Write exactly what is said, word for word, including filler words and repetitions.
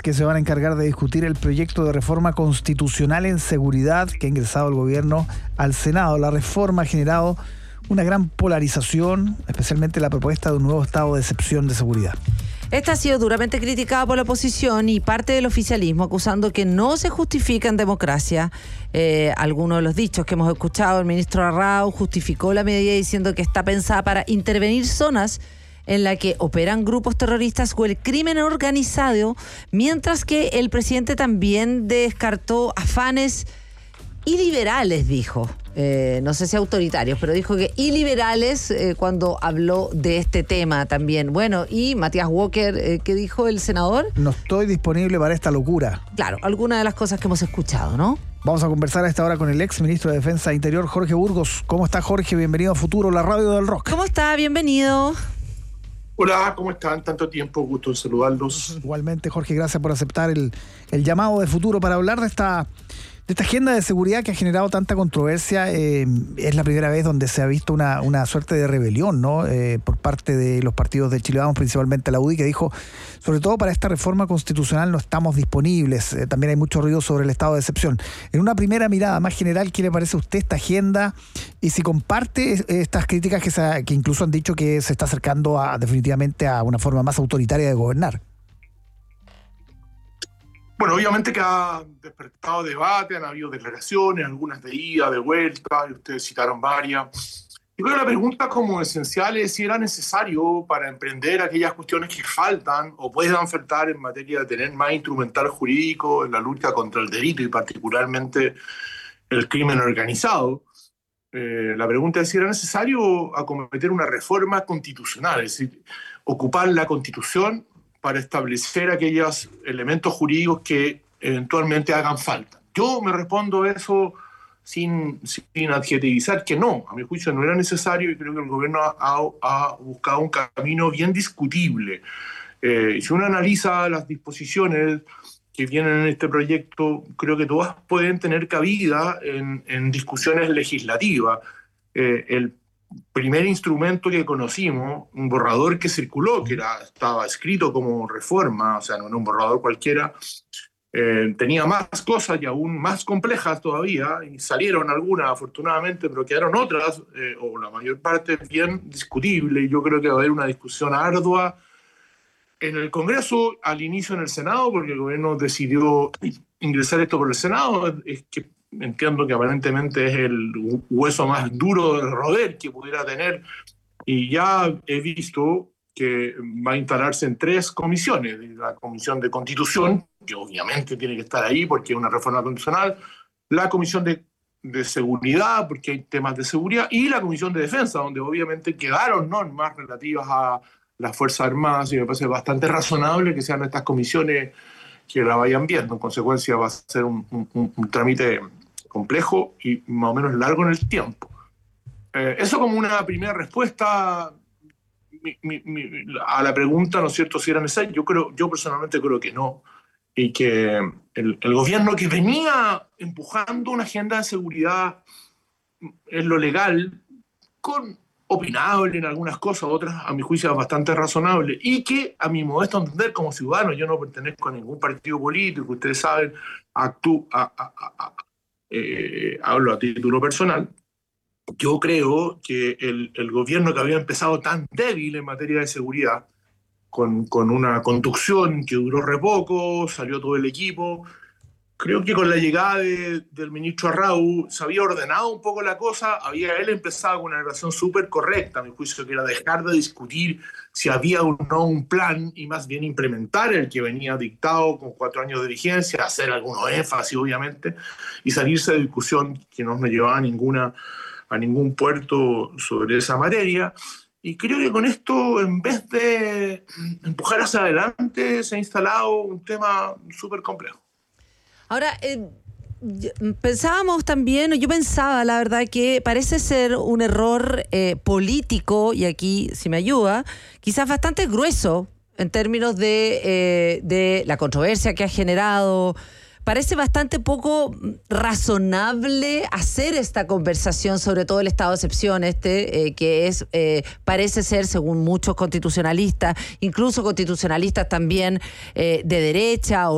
que se van a encargar de discutir el proyecto de reforma constitucional en seguridad que ha ingresado el gobierno al Senado. La reforma ha generado una gran polarización, especialmente la propuesta de un nuevo estado de excepción de seguridad. Esta ha sido duramente criticada por la oposición y parte del oficialismo, acusando que no se justifica en democracia. Eh, algunos de los dichos que hemos escuchado, el ministro Arrau justificó la medida diciendo que está pensada para intervenir zonas en la que operan grupos terroristas o el crimen organizado, mientras que el presidente también descartó afanes iliberales, dijo. Eh, no sé si autoritarios, pero dijo que iliberales eh, cuando habló de este tema también. Bueno, y Matías Walker, eh, ¿qué dijo el senador? No estoy disponible para esta locura. Claro, algunas de las cosas que hemos escuchado, ¿no? Vamos a conversar a esta hora con el ex ministro de Defensa e Interior, Jorge Burgos. ¿Cómo está, Jorge? Bienvenido a Futuro, la radio del rock. ¿Cómo está? Bienvenido. Hola, ¿cómo están? Tanto tiempo, gusto en saludarlos. Igualmente, Jorge, gracias por aceptar el, el llamado de Futuro para hablar de esta... de esta agenda de seguridad que ha generado tanta controversia. Eh, es la primera vez donde se ha visto una, una suerte de rebelión, ¿no? Eh, por parte de los partidos de Chile Vamos, principalmente la U D I, que dijo, sobre todo para esta reforma constitucional no estamos disponibles. Eh, también hay mucho ruido sobre el estado de excepción. En una primera mirada más general, ¿qué le parece a usted esta agenda? Y si comparte estas críticas que, se, que incluso han dicho que se está acercando a, definitivamente a una forma más autoritaria de gobernar. Bueno, obviamente que ha despertado debate, han habido declaraciones, algunas de ida, de vuelta, y ustedes citaron varias. Yo creo que la pregunta como esencial es si era necesario para emprender aquellas cuestiones que faltan o puedan faltar en materia de tener más instrumental jurídico en la lucha contra el delito y particularmente el crimen organizado. Eh, la pregunta es si era necesario acometer una reforma constitucional, es decir, ocupar la Constitución para establecer aquellos elementos jurídicos que eventualmente hagan falta. Yo me respondo eso sin, sin adjetivizar que no, a mi juicio no era necesario y creo que el gobierno ha, ha buscado un camino bien discutible. Eh, si uno analiza las disposiciones que vienen en este proyecto, creo que todas pueden tener cabida en, en discusiones legislativas. Eh, el primer instrumento que conocimos, un borrador que circuló, que era, estaba escrito como reforma, o sea, no era un borrador cualquiera, eh, tenía más cosas y aún más complejas todavía, y salieron algunas afortunadamente, pero quedaron otras, eh, o la mayor parte, bien discutibles, y yo creo que va a haber una discusión ardua en el Congreso, al inicio en el Senado, porque el gobierno decidió ingresar esto por el Senado, es que entiendo que aparentemente es el hueso más duro de roer que pudiera tener, y ya he visto que va a instalarse en tres comisiones: la Comisión de Constitución, que obviamente tiene que estar ahí porque es una reforma constitucional, la Comisión de, de Seguridad, porque hay temas de seguridad, y la Comisión de Defensa, donde obviamente quedaron normas relativas a las Fuerzas Armadas, y me parece bastante razonable que sean estas comisiones que la vayan viendo. En consecuencia va a ser un, un, un trámite complejo y más o menos largo en el tiempo. Eh, eso como una primera respuesta mi, mi, mi, a la pregunta, ¿no es cierto?, si era necesario. Yo, creo, yo personalmente creo que no, y que el, el gobierno que venía empujando una agenda de seguridad en lo legal, con opinable en algunas cosas, otras a mi juicio bastante razonable, y que a mi modesto entender como ciudadano, yo no pertenezco a ningún partido político, ustedes saben, actúo, a, a, a, a, eh, hablo a título personal, yo creo que el, el gobierno que había empezado tan débil en materia de seguridad, con, con una conducción que duró re poco, salió todo el equipo, creo que con la llegada de, del ministro Arrau se había ordenado un poco la cosa, había él empezado con una relación súper correcta, a mi juicio, que era dejar de discutir si había o no un plan y más bien implementar el que venía dictado con cuatro años de vigencia, hacer algunos énfasis obviamente, y salirse de discusión que no me llevaba a, ninguna, a ningún puerto sobre esa materia. Y creo que con esto, en vez de empujar hacia adelante, se ha instalado un tema súper complejo. Ahora, eh, pensábamos también, yo pensaba la verdad que parece ser un error eh, político, y aquí si me ayuda, quizás bastante grueso en términos de, eh, de la controversia que ha generado. Parece bastante poco razonable hacer esta conversación sobre todo el estado de excepción este, eh, que es eh, parece ser, según muchos constitucionalistas, incluso constitucionalistas también eh, de derecha o